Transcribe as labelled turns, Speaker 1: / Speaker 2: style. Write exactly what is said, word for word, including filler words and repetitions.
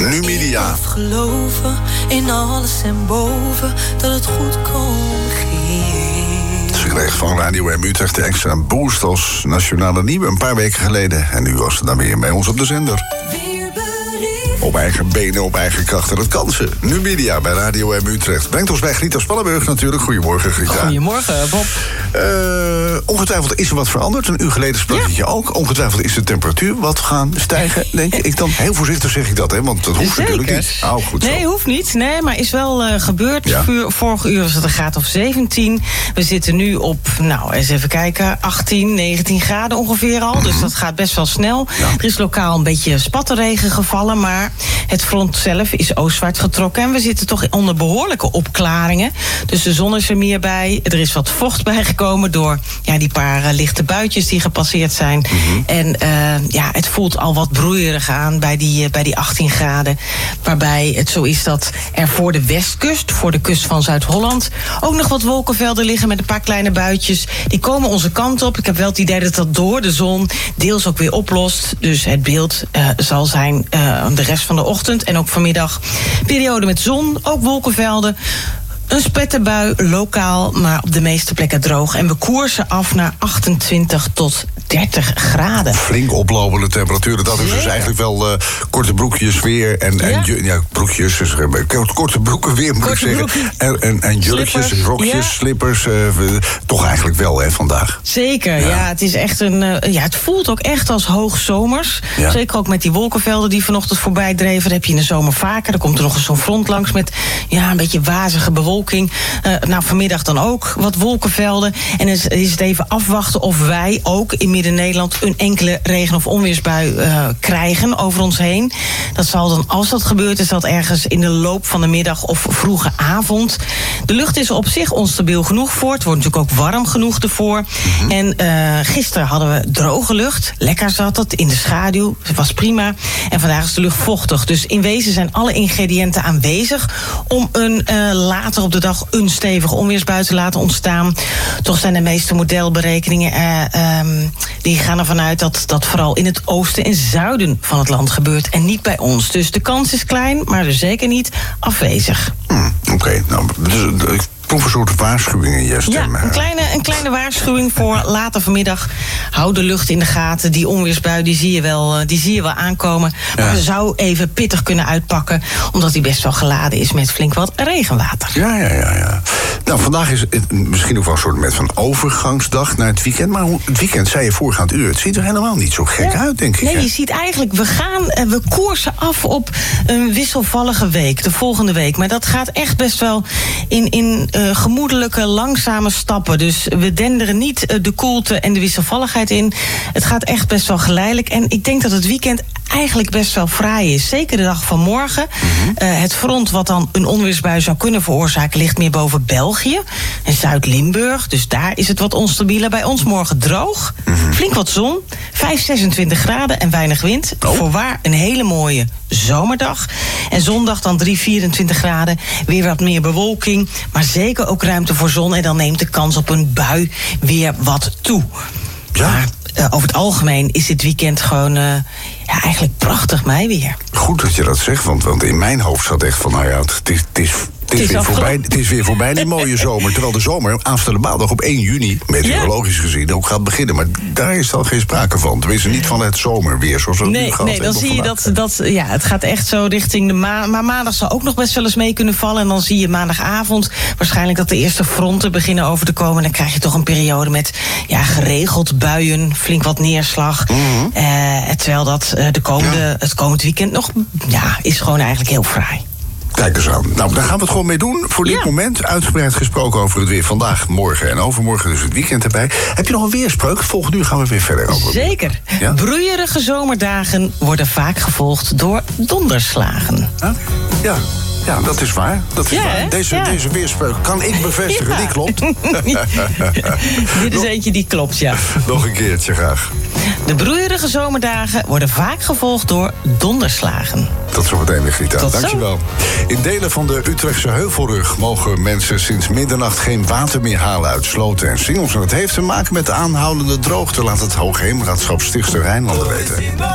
Speaker 1: Numidia.
Speaker 2: Ik geloven in alles en boven dat het goed komt.
Speaker 1: Ze kreeg van Radio M Utrecht de extra boost als nationale nieuwe een paar weken geleden. En nu was ze dan weer bij ons op de zender. Op eigen benen, op eigen krachten, dat kan ze. Numidia bij Radio M Utrecht. Brengt ons bij Grita Spannenburg natuurlijk. Goedemorgen, Grita.
Speaker 3: Goedemorgen, Bob.
Speaker 1: Uh, ongetwijfeld is er wat veranderd. Een uur geleden sprak ik je ook. Ongetwijfeld is de temperatuur wat gaan stijgen, denk ik. Dan heel voorzichtig zeg ik dat, hè, want dat hoeft
Speaker 3: Zeker.
Speaker 1: natuurlijk niet. Oh, goed
Speaker 3: nee,
Speaker 1: zo.
Speaker 3: hoeft niet. Nee, maar is wel uh, gebeurd.
Speaker 1: Ja.
Speaker 3: Vorige uur was het een graad of zeventien. We zitten nu op, nou, eens even kijken, achttien, negentien graden ongeveer al. Dus dat gaat best wel snel.
Speaker 1: Ja.
Speaker 3: Er is lokaal een beetje spattenregen gevallen, maar het front zelf is oostwaarts getrokken. En we zitten toch onder behoorlijke opklaringen. Dus de zon is er meer bij. Er is wat vocht bijgekomen door ja, die paar uh, lichte buitjes die gepasseerd zijn. Mm-hmm. En uh, ja, het voelt al wat broeierig aan bij die, uh, bij die achttien graden. Waarbij het zo is dat er voor de westkust, voor de kust van Zuid-Holland, ook nog wat wolkenvelden liggen met een paar kleine buitjes. Die komen onze kant op. Ik heb wel het idee dat dat door de zon deels ook weer oplost. Dus het beeld uh, zal zijn uh, de rest van de ochtend en ook vanmiddag periode met zon, ook wolkenvelden. Een spetterbui, lokaal, maar op de meeste plekken droog. En we koersen af naar achtentwintig tot dertig graden.
Speaker 1: Flink oplopende temperaturen. Dat is dus eigenlijk wel uh, korte broekjes weer. En, ja. en ju- ja, broekjes, dus, uh, korte broeken weer, moet korte ik zeggen. En, en, en jurkjes, slippers, rokjes, ja. slippers. Uh, toch eigenlijk wel, hè, vandaag.
Speaker 3: Zeker, ja. ja. Het is echt een. Uh, ja, het voelt ook echt als hoogzomers. Ja. Zeker ook met die wolkenvelden die vanochtend voorbij dreven. Dat heb je in de zomer vaker. Er komt er nog eens zo'n front langs met ja, een beetje wazige bewolking. Uh, nou, vanmiddag dan ook wat wolkenvelden. En is, is het even afwachten of wij ook in Midden-Nederland een enkele regen- of onweersbui uh, krijgen over ons heen. Dat zal dan, als dat gebeurt, is dat ergens in de loop van de middag of vroege avond. De lucht is op zich onstabiel genoeg voor. Het wordt natuurlijk ook warm genoeg ervoor. Mm-hmm. En uh, gisteren hadden we droge lucht. Lekker zat het in de schaduw. Het was prima. En vandaag is de lucht vochtig. Dus in wezen zijn alle ingrediënten aanwezig om een uh, later op de dag een stevige onweersbui te laten ontstaan. Toch zijn de meeste modelberekeningen uh, um, die gaan ervan uit dat dat vooral in het oosten en zuiden van het land gebeurt en niet bij ons. Dus de kans is klein, maar dus zeker niet afwezig.
Speaker 1: Hmm, Oké, okay, nou, dus, ik proef een soort waarschuwing in je stem.
Speaker 3: Ja, een kleine, een kleine waarschuwing voor later vanmiddag. Hou de lucht in de gaten. Die onweersbui die zie je wel, die zie je wel aankomen. Maar ja. Ze zou even pittig kunnen uitpakken, omdat die best wel geladen is met flink wat regenwater.
Speaker 1: Ja, ja, ja, ja. Nou, vandaag is het misschien ook wel een soort met van overgangsdag naar het weekend. Maar het weekend, zei je voorgaand uur, het ziet er helemaal niet zo gek ja. uit, denk ik.
Speaker 3: Nee,
Speaker 1: hè?
Speaker 3: je ziet eigenlijk, we gaan, we koersen af op een wisselvallige week, de volgende week. Maar dat gaat echt best wel in, in uh, gemoedelijke, langzame stappen. Dus we denderen niet uh, de koelte en de wisselvalligheid in. Het gaat echt best wel geleidelijk. En ik denk dat het weekend eigenlijk best wel fraai is. Zeker de dag van morgen. Mm-hmm. Uh, het front wat dan een onweersbui zou kunnen veroorzaken ligt meer boven België en Zuid-Limburg. Dus daar is het wat onstabieler. Bij ons morgen droog. Mm-hmm. Flink wat zon. vijf, zesentwintig graden en weinig wind. Oh. Voorwaar een hele mooie zomerdag. En zondag dan drie, vierentwintig graden. Weer wat meer bewolking. Maar zeker ook ruimte voor zon. En dan neemt de kans op een bui weer wat toe. Ja. Maar uh, over het algemeen is dit weekend gewoon uh, ja, eigenlijk prachtig meiweer.
Speaker 1: Goed dat je dat zegt, want, want in mijn hoofd zat echt van, nou ja, het is, het is Het is, weer voorbij, het is weer voorbij die mooie zomer. Terwijl de zomer aanstaande maandag op één juni, meteorologisch ja. gezien, ook gaat beginnen. Maar daar is al geen sprake van. Tenminste niet van het zomerweer zoals we
Speaker 3: nee,
Speaker 1: nu gehad
Speaker 3: nee, dan zie je dat, dat ja, het gaat echt zo richting de maan. Maar maandag zal ook nog best wel eens mee kunnen vallen. En dan zie je maandagavond waarschijnlijk dat de eerste fronten beginnen over te komen. En dan krijg je toch een periode met ja, geregeld buien, flink wat neerslag. Mm-hmm. Uh, terwijl dat uh, de komende, ja. het komend weekend nog ja, is gewoon eigenlijk heel fraai.
Speaker 1: Kijk eens aan. Nou, daar gaan we het gewoon mee doen. Voor dit ja. moment uitgebreid gesproken over het weer vandaag, morgen en overmorgen. Dus het weekend erbij. Heb je nog een weerspreuk? Volgende uur gaan we weer verder over.
Speaker 3: Zeker. Ja? Broeierige zomerdagen worden vaak gevolgd door donderslagen.
Speaker 1: Huh? Ja. Ja, dat is waar. Dat is
Speaker 3: ja,
Speaker 1: waar. Deze, ja. deze weerspreuk kan ik bevestigen, ja. die klopt.
Speaker 3: Dit is eentje die klopt, ja.
Speaker 1: Nog een keertje graag.
Speaker 3: De broeierige zomerdagen worden vaak gevolgd door donderslagen.
Speaker 1: Tot zometeen weer, Grita.
Speaker 3: Tot
Speaker 1: Dankjewel. Zo. In delen van de Utrechtse Heuvelrug mogen mensen sinds middernacht geen water meer halen uit sloten en singels. En dat heeft te maken met de aanhoudende droogte, laat het Hoogheemraadschap Stichtse Rijnlanden weten.